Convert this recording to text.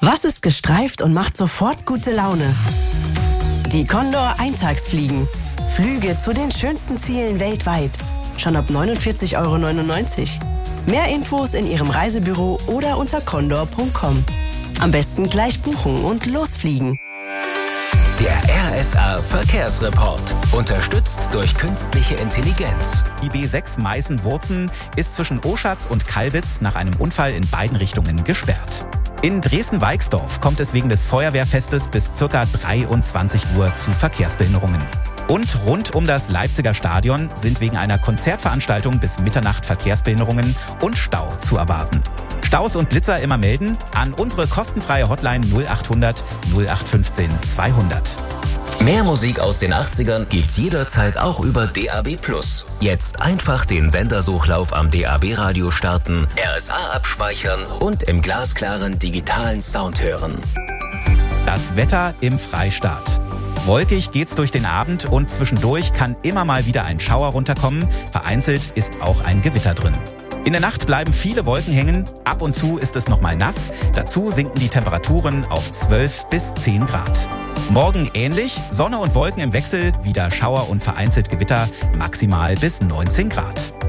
Was ist gestreift und macht sofort gute Laune? Die Condor Eintagsfliegen. Flüge zu den schönsten Zielen weltweit. Schon ab 49,99 €. Mehr Infos in Ihrem Reisebüro oder unter condor.com. Am besten gleich buchen und losfliegen. Der RSA Verkehrsreport. Unterstützt durch künstliche Intelligenz. Die B6 Meißen-Wurzen ist zwischen Oschatz und Kalbitz nach einem Unfall in beiden Richtungen gesperrt. In Dresden-Weixdorf kommt es wegen des Feuerwehrfestes bis ca. 23 Uhr zu Verkehrsbehinderungen. Und rund um das Leipziger Stadion sind wegen einer Konzertveranstaltung bis Mitternacht Verkehrsbehinderungen und Stau zu erwarten. Staus und Blitzer immer melden an unsere kostenfreie Hotline 0800 0815 200. Mehr Musik aus den 80ern gibt's jederzeit auch über DAB+. Jetzt einfach den Sendersuchlauf am DAB-Radio starten, RSA abspeichern und im glasklaren digitalen Sound hören. Das Wetter im Freistaat. Wolkig geht's durch den Abend und zwischendurch kann immer mal wieder ein Schauer runterkommen. Vereinzelt ist auch ein Gewitter drin. In der Nacht bleiben viele Wolken hängen. Ab und zu ist es nochmal nass. Dazu sinken die Temperaturen auf 12 bis 10 Grad. Morgen ähnlich, Sonne und Wolken im Wechsel, wieder Schauer und vereinzelt Gewitter, maximal bis 19 Grad.